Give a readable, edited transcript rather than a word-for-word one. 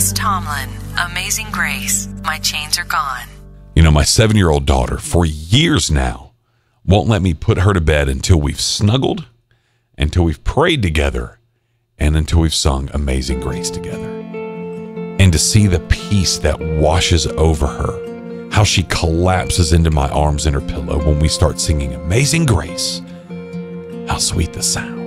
Chris Tomlin, Amazing Grace, My Chains Are Gone. You know, my 7-year-old daughter, for years now, won't let me put her to bed until we've snuggled, until we've prayed together, and until we've sung Amazing Grace together. And to see the peace that washes over her, how she collapses into my arms and her pillow when we start singing Amazing Grace, how sweet the sound.